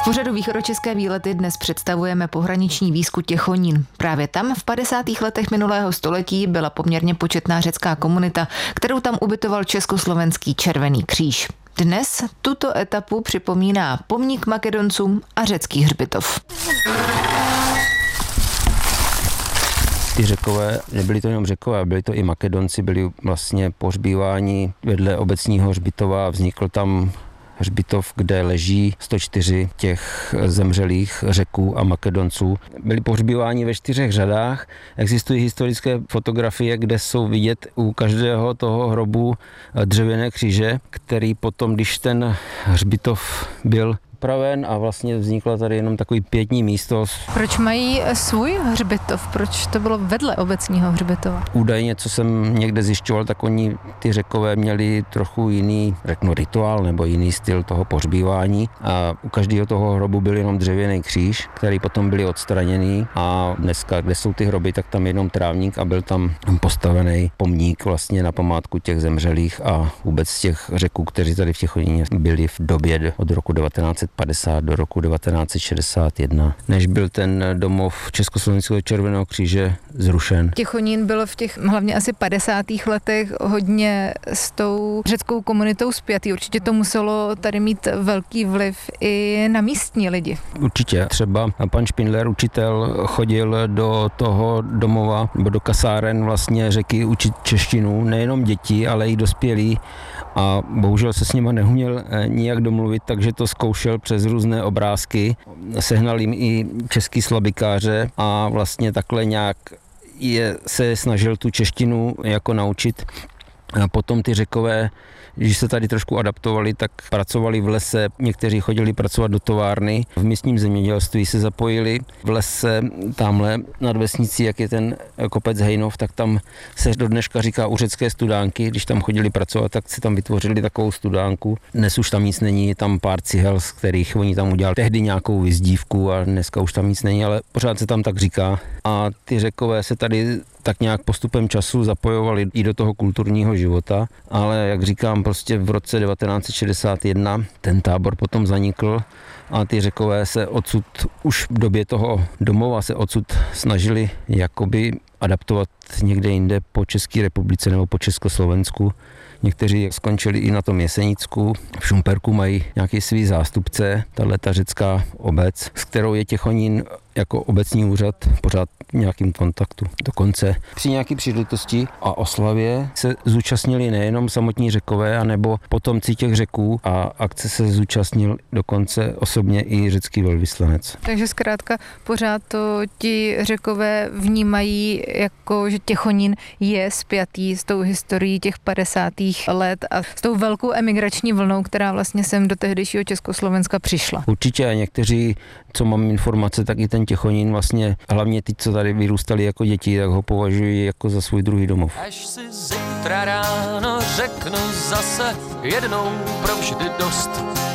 V pořadu Východočeské výlety dnes představujeme pohraniční výzku Těchonín. Právě tam v 50. letech minulého století byla poměrně početná řecká komunita, kterou tam ubytoval Československý Červený kříž. Dnes tuto etapu připomíná pomník Makedoncům a řecký hřbitov. Ty Řekové, nebyli to jenom Řekové, byli to i Makedonci, byli vlastně pohřbíváni vedle obecního hřbitova. Vznikl tam hřbitov, kde leží 104 těch zemřelých Řeků a Makedonců. Byli pohřbíváni ve 4 řadách. Existují historické fotografie, kde jsou vidět u každého toho hrobu dřevěné kříže, který potom, když ten hřbitov byl upraven a vlastně vznikla tady jenom takový pietní místo. Proč mají svůj hřbitov? Proč to bylo vedle obecního hřbitova? Údajně, co jsem někde zjišťoval, tak oni, ty Řekové, měli trochu jiný, řeknu, rituál nebo jiný styl toho pohřbívání a u každého toho hrobu byl jenom dřevěný kříž, který potom byly odstraněný a dneska, kde jsou ty hroby, tak tam jenom trávník a byl tam postavený pomník vlastně na památku těch zemřelých a vůbec těch Řeků, kteří tady v Těchoníně byli v době od roku 1950 do roku 1961, než byl ten domov Československého Červeného kříže zrušen. Těchonín byl v těch hlavně asi 50. letech hodně s tou řeckou komunitou spjatý. Určitě to muselo tady mít velký vliv i na místní lidi. Určitě. Třeba pan Špindler, učitel, chodil do toho domova nebo do kasáren vlastně Řeky učit češtinu, nejenom děti, ale i dospělí a bohužel se s nima neuměl nijak domluvit, takže to zkoušel přes různé obrázky. Sehnal jim i český slabikáře a vlastně takhle nějak se snažil tu češtinu jako naučit. A potom ty Řekové, když se tady trošku adaptovali, tak pracovali v lese, někteří chodili pracovat do továrny, v místním zemědělství se zapojili. V lese tamhle nad vesnicí, jak je ten kopec Hejnov, tak tam se do dneška říká u řecké studánky. Když tam chodili pracovat, tak si tam vytvořili takovou studánku. Dnes už tam nic není, je tam pár cihel, z kterých oni tam udělali tehdy nějakou vyzdívku a dneska už tam nic není, ale pořád se tam tak říká. A ty Řekové se tady tak nějak postupem času zapojovali i do toho kulturního života, ale jak říkám, prostě v roce 1961 ten tábor potom zanikl a ty Řekové se odsud, už v době toho domova se odsud snažili jakoby adaptovat někde jinde po České republice nebo po Československu. Někteří skončili i na tom Jesenicku. V Šumperku mají nějaký svý zástupce, tato řecká obec, s kterou je Těchonín jako obecní úřad pořád v nějakým kontaktu. Dokonce při nějaké příležitosti a oslavě se zúčastnili nejenom samotní Řekové, anebo potomci těch Řeků a akce se zúčastnil dokonce osobně i řecký velvyslanec. Takže zkrátka pořád to ti Řekové vnímají jako, že Těchonín je spjatý s tou historií těch 50. let a s tou velkou emigrační vlnou, která vlastně sem do tehdejšího Československa přišla. Určitě a někteří, co mám informace, tak i ten Těchonín vlastně, hlavně ty, co tady vyrůstali jako děti, tak ho považují jako za svůj druhý domov. Až si zítra ráno řeknu zase jednou provždy dost.